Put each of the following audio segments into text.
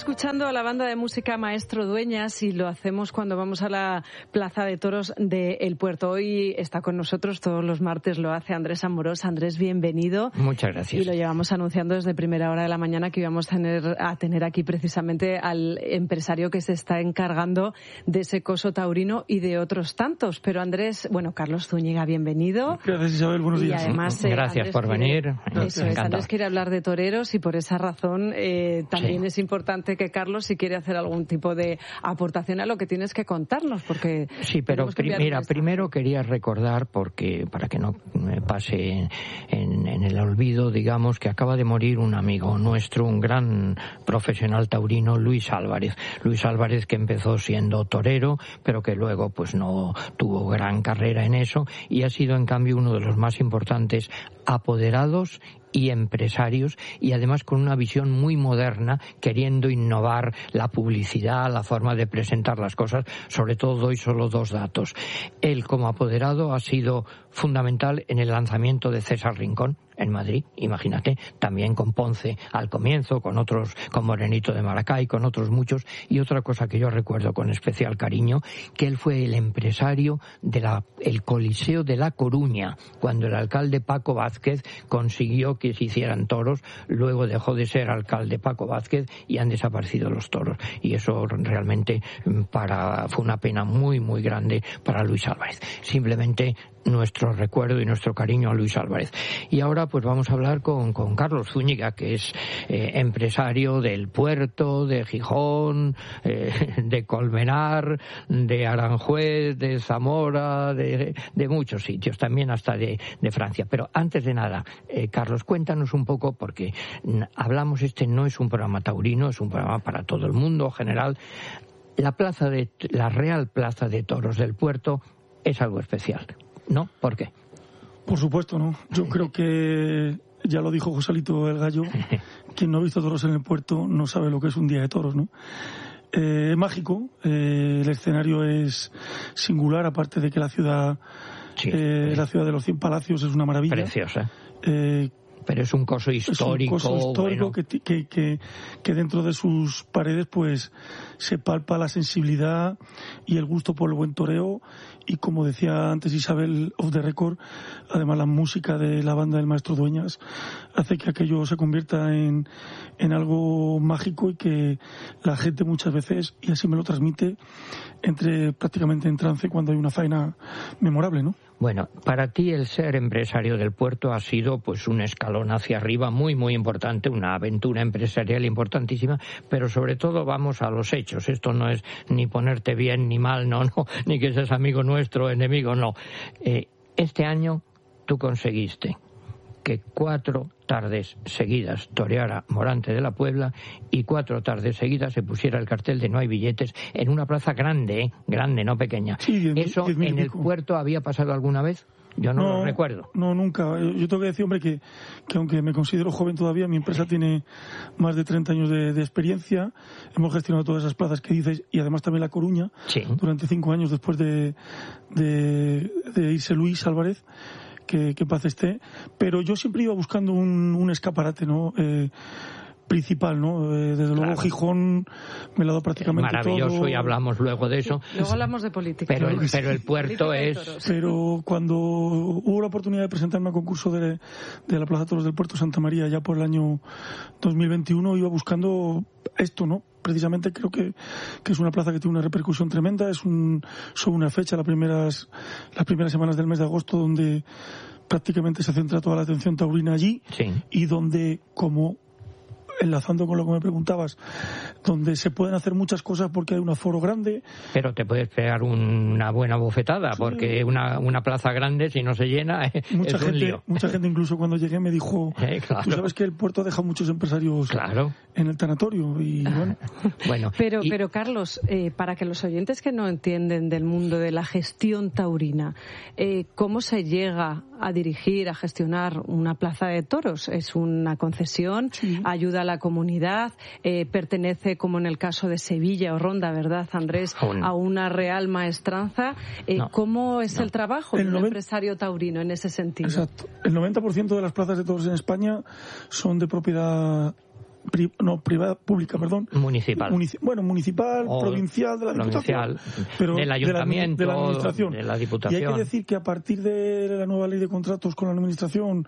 escuchando a la banda de música Maestro Dueñas y lo hacemos cuando vamos a la Plaza de Toros de El Puerto. Hoy está con nosotros, todos los martes lo hace Andrés Amorós. Andrés, bienvenido. Muchas gracias. Y lo llevamos anunciando desde primera hora de la mañana que íbamos a tener aquí precisamente al empresario que se está encargando de ese coso taurino y de otros tantos. Pero Andrés, bueno, Carlos Zúñiga, bienvenido. Gracias, Isabel, buenos días. Y además, gracias Andrés por venir. Eso es, Andrés quiere hablar de toreros y por esa razón también es importante que Carlos, si quiere hacer algún tipo de aportación a lo que tienes que contarnos, porque... Sí, pero mira, primero quería recordar, porque para que no me pase en el olvido, digamos, que acaba de morir un amigo nuestro, un gran profesional taurino, Luis Álvarez. Luis Álvarez, que empezó siendo torero, pero que luego pues no tuvo gran carrera en eso, y ha sido en cambio uno de los más importantes apoderados y empresarios, y además con una visión muy moderna, queriendo innovar la publicidad, la forma de presentar las cosas. Sobre todo doy solo dos datos. Él, como apoderado, ha sido fundamental en el lanzamiento de César Rincón en Madrid, imagínate, también con Ponce al comienzo, con otros, con Morenito de Maracay, con otros muchos. Y otra cosa que yo recuerdo con especial cariño, que él fue el empresario el Coliseo de La Coruña, cuando el alcalde Paco Vázquez consiguió que se hicieran toros. Luego dejó de ser alcalde Paco Vázquez y han desaparecido los toros. Y eso realmente fue una pena muy, muy grande para Luis Álvarez. Simplemente nuestro recuerdo y nuestro cariño a Luis Álvarez. Y ahora pues vamos a hablar con Carlos Zúñiga, que es empresario del Puerto, de Gijón, de Colmenar, de Aranjuez, de Zamora, de muchos sitios, también hasta de Francia. Pero antes de nada, Carlos, cuéntanos un poco, porque hablamos, no es un programa taurino, es un programa para todo el mundo general. La Real Plaza de Toros del Puerto es algo especial, ¿no? ¿Por qué? Por supuesto, ¿no? Yo creo que ya lo dijo Joselito el Gallo, quien no ha visto toros en el puerto no sabe lo que es un día de toros, ¿no? Es mágico, el escenario es singular, aparte de que la ciudad de los 100 Palacios es una maravilla. Preciosa. Pero es un coso histórico. Es un coso histórico, bueno, que dentro de sus paredes pues se palpa la sensibilidad y el gusto por el buen toreo. Y como decía antes Isabel off the record, además la música de la banda del Maestro Dueñas hace que aquello se convierta en algo mágico, y que la gente muchas veces, y así me lo transmite, entre prácticamente en trance cuando hay una faena memorable, ¿no? Bueno, para ti el ser empresario del puerto ha sido pues un escalón hacia arriba muy, muy importante, una aventura empresarial importantísima, pero sobre todo vamos a los hechos. Esto no es ni ponerte bien ni mal, no, ni que seas amigo nuestro, enemigo, no. Este año tú conseguiste que 4 tardes seguidas toreara Morante de la Puebla y 4 tardes seguidas se pusiera el cartel de no hay billetes en una plaza grande, grande, no pequeña. Sí, ¿Eso en el puerto había pasado alguna vez? Yo no lo recuerdo. No, nunca. Yo tengo que decir, hombre, que aunque me considero joven todavía, mi empresa tiene más de 30 años de experiencia. Hemos gestionado todas esas plazas que dices, y además también La Coruña, sí, durante 5 años después de irse Luis Álvarez, que paz esté. Pero yo siempre iba buscando un escaparate, ¿no? Principal, ¿no? Desde luego, claro. Gijón me lo ha dado prácticamente maravilloso, todo. Y hablamos luego de eso. Luego hablamos de política. Pero el puerto es... Pero cuando hubo la oportunidad de presentarme al concurso de la Plaza de Toros del Puerto Santa María, ya por el año 2021, iba buscando esto, ¿no? Precisamente creo que es una plaza que tiene una repercusión tremenda. Sobre una fecha, las primeras semanas del mes de agosto, donde prácticamente se centra toda la atención taurina allí, sí. Y donde, como enlazando con lo que me preguntabas, donde se pueden hacer muchas cosas porque hay un aforo grande. Pero te puedes pegar una buena bofetada, sí, porque una plaza grande, si no se llena, es un lío. Mucha gente incluso cuando llegué me dijo, claro. Tú sabes que el puerto deja muchos empresarios, claro, en el tanatorio. Y bueno. Pero Carlos, para que los oyentes que no entienden del mundo de la gestión taurina, ¿cómo se llega a dirigir, a gestionar una plaza de toros? ¿Es una concesión? Sí. ¿Ayuda a la comunidad? ¿Pertenece, como en el caso de Sevilla o Ronda, verdad, Andrés, a una real maestranza? No. ¿Cómo es el trabajo de un empresario taurino en ese sentido? Exacto. El 90% de las plazas de toros en España son de propiedad Municipal. Municipal, provincial, de la Diputación. Pero del Ayuntamiento, de la Administración. De la Diputación. Y hay que decir que a partir de la nueva ley de contratos con la Administración,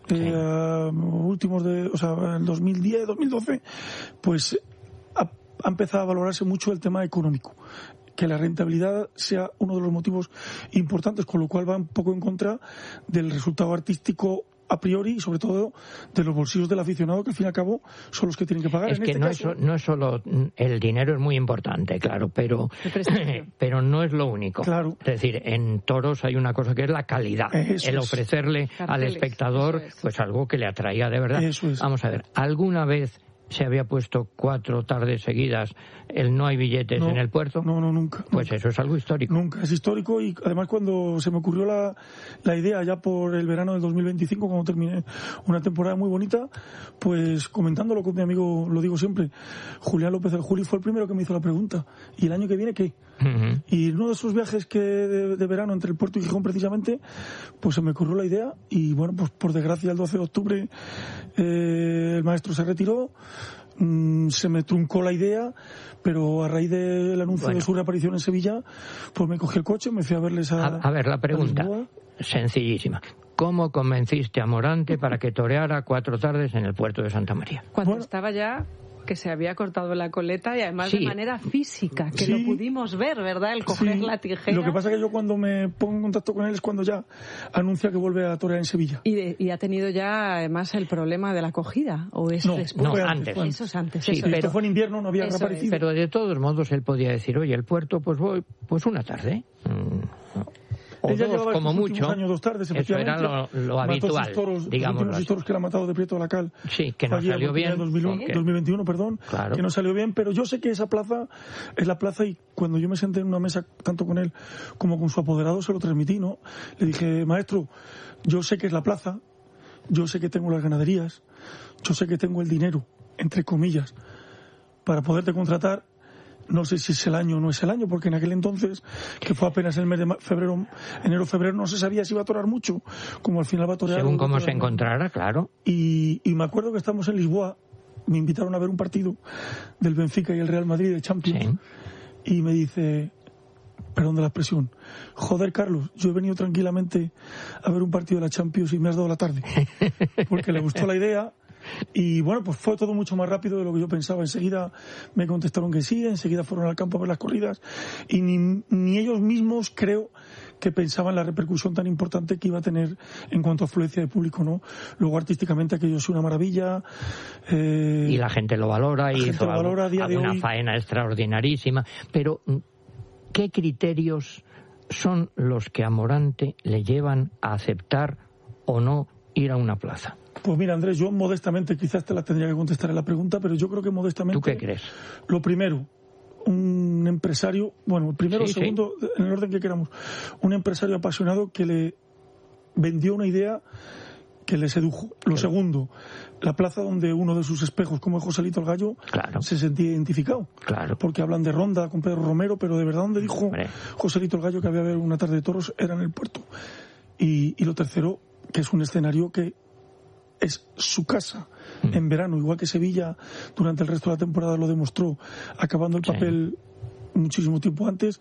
últimos en 2010, 2012, pues ha empezado a valorarse mucho el tema económico. Que la rentabilidad sea uno de los motivos importantes, con lo cual va un poco en contra del resultado artístico a priori y sobre todo de los bolsillos del aficionado, que al fin y al cabo son los que tienen que pagar. Es que no es solo el dinero, es muy importante, claro, pero no es lo único. Claro. Es decir, en toros hay una cosa que es la calidad, ofrecerle al espectador pues algo que le atraiga de verdad. Vamos a ver, ¿alguna vez se había puesto 4 tardes seguidas el no hay billetes en el puerto? No, nunca. Pues eso es algo histórico. Nunca, es histórico, y además cuando se me ocurrió la idea ya por el verano del 2025, cuando terminé una temporada muy bonita, pues comentándolo con mi amigo, lo digo siempre, Julián López el Juli, fue el primero que me hizo la pregunta. ¿Y el año que viene qué? Uh-huh. Y en uno de esos viajes que de verano entre el Puerto y Gijón precisamente, pues se me ocurrió la idea y bueno, pues por desgracia el 12 de octubre el maestro se retiró. Se me truncó la idea, pero a raíz del anuncio de su reaparición en Sevilla, pues me cogí el coche, me fui a verles a ver, la pregunta, sencillísima. ¿Cómo convenciste a Morante para que toreara 4 tardes en el puerto de Santa María? Cuando estaba ya que se había cortado la coleta y además de manera física, que lo pudimos ver, ¿verdad? El coger la tijera. Lo que pasa es que yo cuando me pongo en contacto con él es cuando ya anuncia que vuelve a torear en Sevilla. Y ha tenido ya además el problema de la acogida, ¿o es después? No, antes. Eso es antes. Sí, pero esto fue en invierno, no había reaparecido. Pero de todos modos él podía decir, oye, el puerto, pues voy, pues una tarde. O ella dos, como mucho. Años, 2 tardes, eso era lo habitual, digamos. Los toros que le ha matado de Prieto de la Cal. Sí, que no salió bien. 2021, perdón. Claro. Que no salió bien, pero yo sé que esa plaza es la plaza, y cuando yo me senté en una mesa tanto con él como con su apoderado se lo transmití, ¿no? Le dije, maestro, yo sé que es la plaza, yo sé que tengo las ganaderías, yo sé que tengo el dinero, entre comillas, para poderte contratar. No sé si es el año o no es el año, porque en aquel entonces, que fue apenas el mes de enero-febrero, no se sabía si iba a torear mucho, como al final va a torear. Según cómo se encontrara, claro. Y me acuerdo que estamos en Lisboa, me invitaron a ver un partido del Benfica y el Real Madrid de Champions, y me dice, perdón de la expresión, joder, Carlos, yo he venido tranquilamente a ver un partido de la Champions y me has dado la tarde, porque le gustó la idea. Y bueno, pues fue todo mucho más rápido de lo que yo pensaba. Enseguida me contestaron que sí, enseguida fueron al campo a ver las corridas, y ni ellos mismos creo que pensaban la repercusión tan importante que iba a tener en cuanto a afluencia de público, ¿no? Luego artísticamente aquello es una maravilla. Y la gente lo valora, y hizo una faena extraordinarísima. Pero, ¿qué criterios son los que a Morante le llevan a aceptar o no ir a una plaza? Pues mira, Andrés, yo modestamente, quizás te la tendría que contestar en la pregunta, pero yo creo que modestamente... ¿Tú qué crees? Lo primero, un empresario, bueno, primero, segundo, en el orden que queramos, un empresario apasionado que le vendió una idea que le sedujo. Lo segundo, la plaza donde uno de sus espejos, como Joselito el Gallo, se sentía identificado. Claro. Porque hablan de Ronda con Pedro Romero, pero de verdad donde dijo Joselito el Gallo que había haber una tarde de toros era en el puerto. Y lo tercero, que es un escenario que es su casa en verano, igual que Sevilla durante el resto de la temporada lo demostró, acabando el papel muchísimo tiempo antes.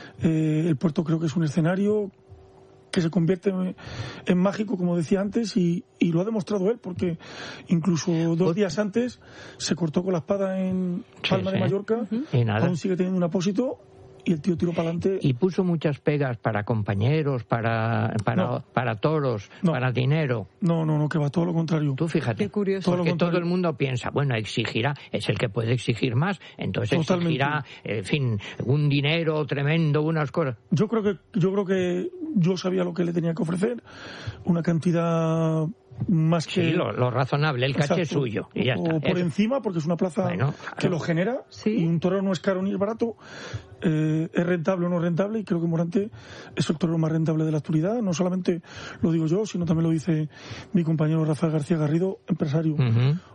El puerto creo que es un escenario que se convierte en mágico, como decía antes, y lo ha demostrado él, porque incluso 2 días antes se cortó con la espada en Palma de Mallorca, y nada. Aún sigue teniendo un apósito. Y el tío tiró para adelante. Y puso muchas pegas para compañeros, para toros, para dinero. No, que va todo lo contrario. Tú fíjate. Qué curioso. Porque todo el mundo piensa, bueno, exigirá, es el que puede exigir más, entonces exigirá, en fin, un dinero tremendo, unas cosas. Yo creo que yo sabía lo que le tenía que ofrecer, una cantidad más que... Sí, lo razonable, el caché suyo. Y ya está. O por encima, porque es una plaza que lo genera, y un torero no es caro ni es barato, es rentable o no rentable, y creo que Morante es el torero más rentable de la actualidad. No solamente lo digo yo, sino también lo dice mi compañero Rafael García Garrido, empresario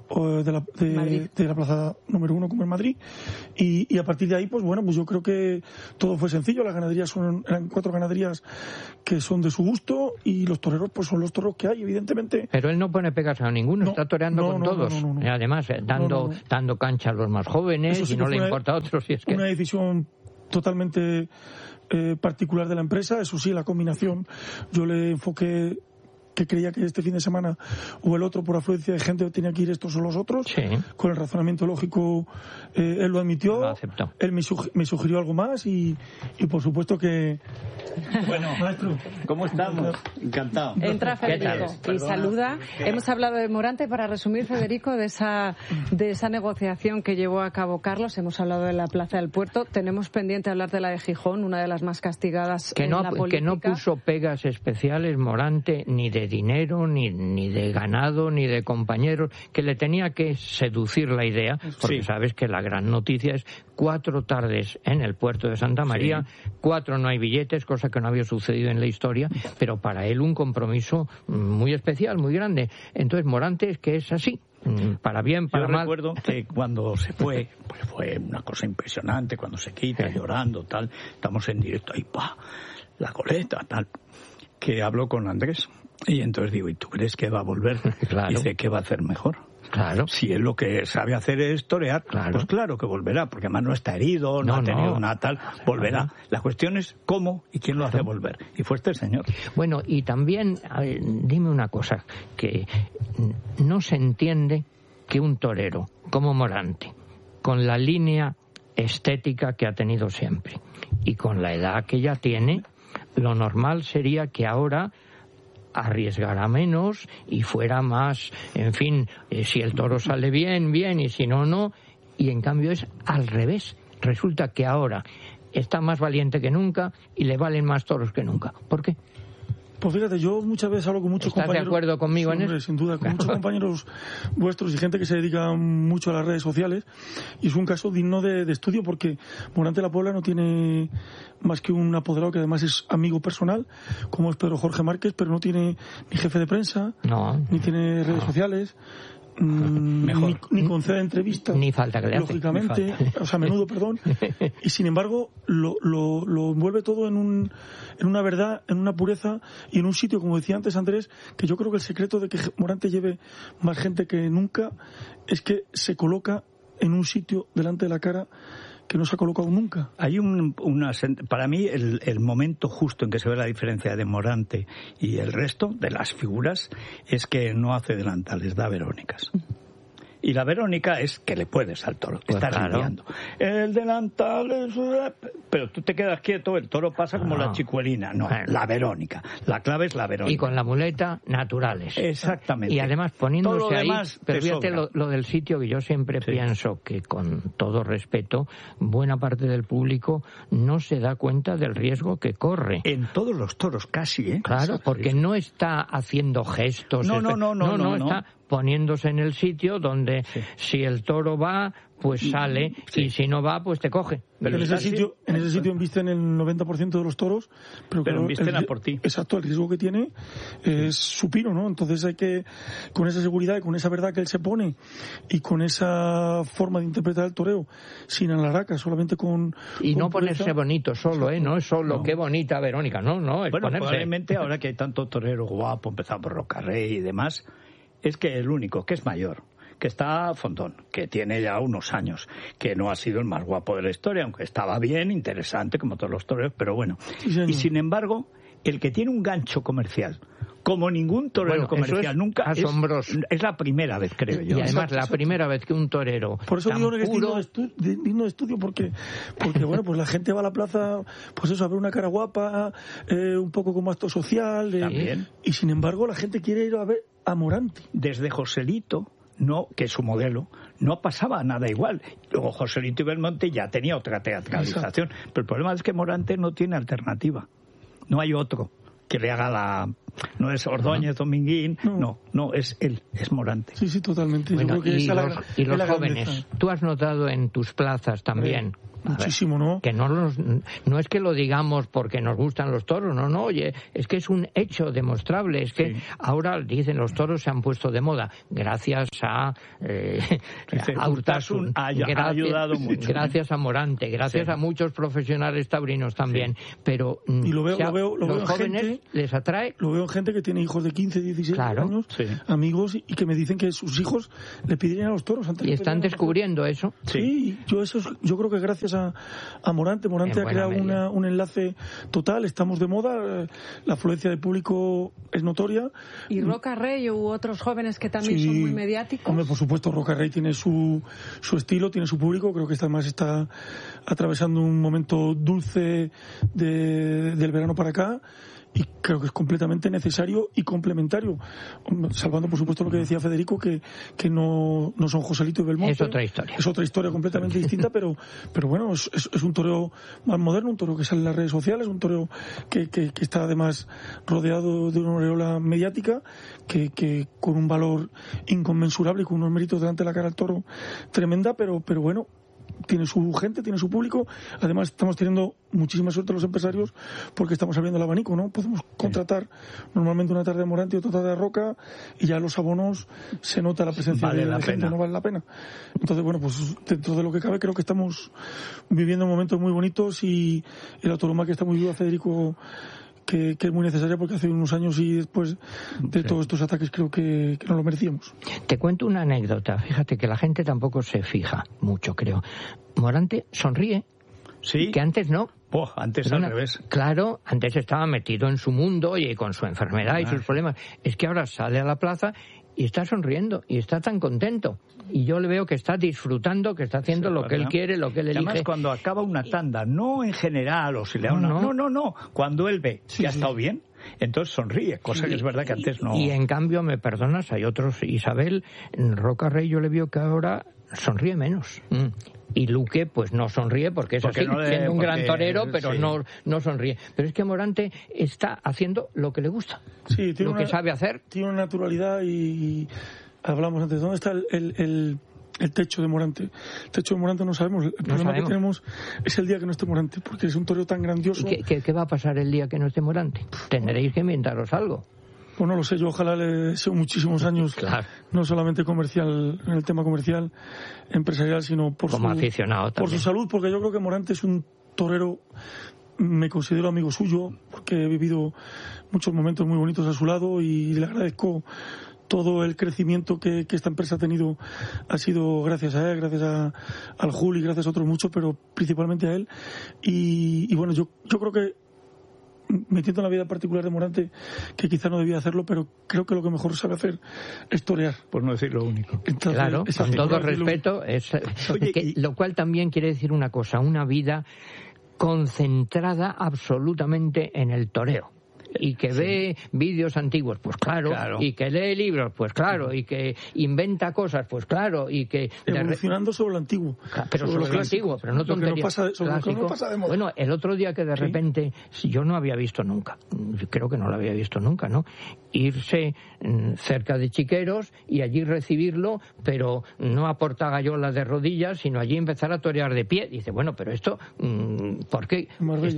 de la plaza número 1 como en Madrid, y a partir de ahí pues bueno, pues yo creo que todo fue sencillo. Las ganaderías eran 4 ganaderías que son de su gusto, y los toreros pues son los toros que hay, evidentemente. Pero él no pone pegas a ninguno, está toreando con todos. Y además dando cancha a los más jóvenes, y no le importa a otros. Si es que... Una decisión totalmente particular de la empresa. Eso sí, la combinación, yo le enfoqué que creía que este fin de semana o el otro, por afluencia de gente, tenía que ir estos o los otros. Sí. Con el razonamiento lógico, él lo admitió. Lo aceptó. Él me sugirió algo más, y por supuesto que... Bueno, maestro, ¿cómo estamos? Encantado. Entra Federico y saluda. Hemos hablado de Morante. Para resumir, Federico, de esa negociación que llevó a cabo Carlos, hemos hablado de la Plaza del Puerto. Tenemos pendiente hablar de la de Gijón, una de las más castigadas en la política. Que no puso pegas especiales Morante, ni de dinero, ni de ganado, ni de compañeros, que le tenía que seducir la idea, porque sabes que la gran noticia es 4 tardes en el puerto de Santa María, 4 no hay billetes, cosa que no había sucedido en la historia, pero para él un compromiso muy especial, muy grande. Entonces Morante es que es así, para bien, para mal. Yo recuerdo que cuando se fue, pues fue una cosa impresionante, cuando se quita, llorando, tal, estamos en directo, ahí, la coleta, tal, que habló con Andrés, y entonces digo, ¿y tú crees que va a volver? Claro. Dice, ¿qué va a hacer mejor? Claro. Si él lo que sabe hacer es torear, pues claro que volverá, porque además no está herido, no ha tenido una tal, volverá. Claro. La cuestión es cómo y quién lo hace volver. Y fue este señor. Bueno, y también, dime una cosa, que no se entiende que un torero como Morante, con la línea estética que ha tenido siempre, y con la edad que ya tiene, lo normal sería que ahora arriesgara menos y fuera más, en fin, si el toro sale bien, bien, y si no, no. Y en cambio es al revés. Resulta que ahora está más valiente que nunca y le valen más toros que nunca. ¿Por qué? Pues fíjate, yo muchas veces hablo con muchos compañeros... ¿Estás de acuerdo conmigo en eso? Sin duda, con muchos compañeros vuestros y gente que se dedica mucho a las redes sociales, y es un caso digno de estudio, porque Morante de la Puebla no tiene más que un apoderado que además es amigo personal, como es Pedro Jorge Márquez, pero no tiene ni jefe de prensa, ni tiene redes sociales... Ni concede entrevistas, ni falta que le hace, lógicamente, o sea, a menudo, perdón, y sin embargo lo envuelve todo en una verdad, en una pureza, y en un sitio, como decía antes Andrés, que yo creo que el secreto de que Morante lleve más gente que nunca es que se coloca en un sitio delante de la cara que no se ha colocado nunca. Hay para mí el momento justo en que se ve la diferencia de Morante y el resto de las figuras es que no hace delantales, da verónicas. Y la verónica es que le puedes al toro, pues estás lidiando. El delantal es... Pero tú te quedas quieto, el toro pasa como la chicuelina. No, la verónica. La clave es la verónica. Y con la muleta, naturales. Exactamente. Y además poniéndose ahí... Pero fíjate lo del sitio, que yo siempre pienso que, con todo respeto, buena parte del público no se da cuenta del riesgo que corre. En todos los toros, casi, ¿eh? Claro, Exacto, porque no está haciendo gestos. No, está poniéndose en el sitio donde si el toro va, pues sale, y si no va, pues te coge. Pero en ese sitio embisten el 90% de los toros, pero claro, embisten a por ti. Exacto, el riesgo que tiene es supino, ¿no? Entonces hay que, con esa seguridad y con esa verdad que él se pone, y con esa forma de interpretar el toreo, sin alaraca, solamente con... Y no ponerse bonito solo, no es solo qué bonita Verónica, no, es bueno, ponerse... probablemente ahora que hay tanto torero guapo, empezado por Rocarrey y demás, es que el único que es mayor, que está Fontón, que tiene ya unos años, que no ha sido el más guapo de la historia, aunque estaba bien, interesante, como todos los toreros, pero bueno. Y sin embargo, el que tiene un gancho comercial, como ningún torero comercial nunca, asombroso. Es la primera vez, creo yo. Y además la primera vez que un torero... Por eso digo que es digno de estudio, porque bueno, pues la gente va a la plaza, pues eso, a ver una cara guapa, un poco como acto social, y sin embargo la gente quiere ir a ver a Morante. Desde Joselito, que es su modelo, no pasaba nada igual. Luego Joselito y Belmonte ya tenía otra teatralización. Exacto. Pero el problema es que Morante no tiene alternativa. No hay otro que le haga no es Ordóñez, Dominguín, no, es él, es Morante. Sí, totalmente. Bueno, yo creo que y los jóvenes, tú has notado en tus plazas también, Muchísimo, ¿no? Que no es que lo digamos porque nos gustan los toros, no, oye, es que es un hecho demostrable, es que ahora dicen los toros se han puesto de moda gracias a Urtasun ha ayudado mucho. Gracias a Morante, gracias a muchos profesionales taurinos también, pero y lo veo los en jóvenes gente, les atrae. Lo veo en gente que tiene hijos de 15, 16 años, amigos, y que me dicen que sus hijos le piden a los toros antes. Y están descubriendo eso. Sí, yo creo que gracias a Morante ha creado un enlace total, estamos de moda, la afluencia de público es notoria. ¿Y Roca Rey u otros jóvenes que también son muy mediáticos? Hombre, por supuesto, Roca Rey tiene su estilo, tiene su público, creo que además está atravesando un momento dulce del verano para acá, y creo que es completamente necesario y complementario, salvando por supuesto lo que decía Federico, que no son Joselito y Belmonte. Es otra historia completamente distinta, pero bueno, es un toreo más moderno, un toreo que sale en las redes sociales, un toreo que está además rodeado de una aureola mediática, que con un valor inconmensurable y con unos méritos delante de la cara del toro tremenda, pero bueno, tiene su gente, tiene su público. Además estamos teniendo muchísima suerte los empresarios porque estamos abriendo el abanico, ¿no? Podemos contratar normalmente una tarde de Morante y otra tarde de Roca, y ya los abonos se nota la presencia de la gente, no vale la pena. Entonces, bueno, pues dentro de lo que cabe creo que estamos viviendo momentos muy bonitos, y la tauromaquia está muy viva, Federico, que es muy necesaria, porque hace unos años y después de todos estos ataques creo que no lo merecíamos. Te cuento una anécdota, fíjate que la gente tampoco se fija mucho, creo. Morante sonríe, sí, que antes no. Antes al revés. Claro, antes estaba metido en su mundo y con su enfermedad y sus problemas. Es que ahora sale a la plaza y está sonriendo y está tan contento. Y yo le veo que está disfrutando, que está haciendo lo que él quiere, lo que él elige. Además, cuando acaba una tanda, no en general, o si le da una... No. Cuando él ve que ha estado bien, entonces sonríe, cosa que es verdad que antes no... Y en cambio, me perdonas, hay otros, Isabel, Roca Rey, yo le veo que ahora sonríe menos. Y Luque pues no sonríe porque es así, siendo un gran torero, pero no sonríe. Pero es que Morante está haciendo lo que le gusta, lo que sabe hacer. Tiene una naturalidad, y hablamos antes, ¿dónde está el techo de Morante? El techo de Morante no sabemos. El problema que tenemos es el día que no esté Morante, porque es un torero tan grandioso. ¿Y qué va a pasar el día que no esté Morante? Tendréis que inventaros algo. Pues no lo sé, yo ojalá le deseo muchísimos años, no solamente comercial, en el tema comercial, empresarial, sino como aficionado también. Por su salud, porque yo creo que Morante es un torero, me considero amigo suyo, porque he vivido muchos momentos muy bonitos a su lado, y le agradezco todo el crecimiento que esta empresa ha tenido. Ha sido gracias a él, gracias al Juli, gracias a otros muchos, pero principalmente a él. Y bueno, yo creo que, metiendo en la vida particular de Morante, que quizá no debía hacerlo, pero creo que lo que mejor sabe hacer es torear. Por no decir lo único. Entonces, claro, con todo respeto, lo cual también quiere decir una cosa, una vida concentrada absolutamente en el toreo. Y que ve vídeos antiguos, pues claro, y que lee libros, pues claro, y que inventa cosas, pues claro, y que... Evolucionando sobre lo antiguo. Pero sobre lo antiguo, pero no tonterías. Lo que no pasa de moda. Bueno, el otro día que de repente, yo no había visto nunca, creo que no lo había visto nunca, ¿no? Irse cerca de Chiqueros y allí recibirlo, pero no a portagayolas de rodillas, sino allí empezar a torear de pie. Dice, bueno, pero esto, ¿por qué?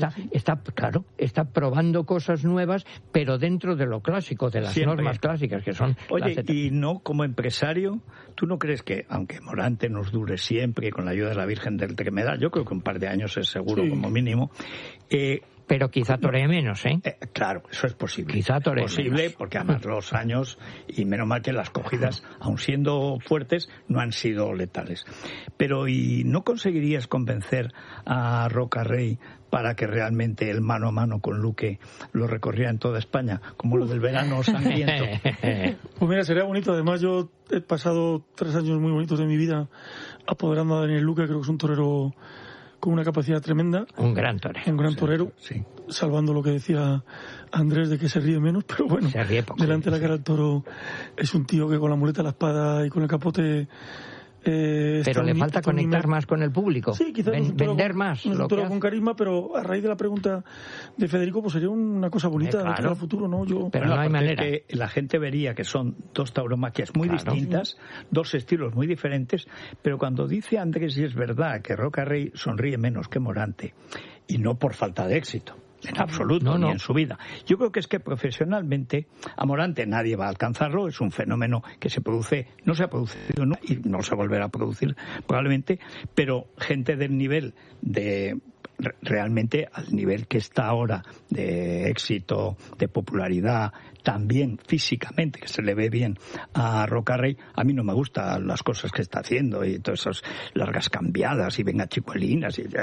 Está probando cosas nuevas, pero dentro de lo clásico, de las normas clásicas que son... Oye, y no, como empresario, ¿tú no crees que, aunque Morante nos dure siempre, con la ayuda de la Virgen del Tremedal, yo creo que un par de años es seguro como mínimo, pero quizá toree menos, claro, eso es posible. Quizá toree menos. Porque además los años, y menos mal que las cogidas, aun siendo fuertes, no han sido letales. Pero, ¿y no conseguirías convencer a Roca Rey para que realmente el mano a mano con Luque lo recorriera en toda España, como lo del verano sangriento? Pues mira, sería bonito. Además, yo he pasado 3 años muy bonitos de mi vida apoderando a Daniel Luque. Creo que es un torero con una capacidad tremenda. Un gran torero. Un gran torero, salvando lo que decía Andrés de que se ríe menos, pero bueno, delante de la cara del toro es un tío que con la muleta, la espada y con el capote Pero le falta conectar más con el público. Sí, quizás vender más. No es con carisma, pero a raíz de la pregunta de Federico, pues sería una cosa bonita de cara al futuro, ¿no? Pero no hay manera. Que la gente vería que son dos tauromaquias muy distintas, dos estilos muy diferentes, pero cuando dice Andrés, y es verdad, que Roca Rey sonríe menos que Morante, y no por falta de éxito. En absoluto, ni en su vida. Yo creo que es que profesionalmente a Morante nadie va a alcanzarlo, es un fenómeno que se produce, no se ha producido y no se volverá a producir probablemente, pero gente del nivel de realmente al nivel que está ahora de éxito, de popularidad, también físicamente, que se le ve bien a Roca Rey. A mí no me gustan las cosas que está haciendo y todas esas largas cambiadas y venga chicuelinas y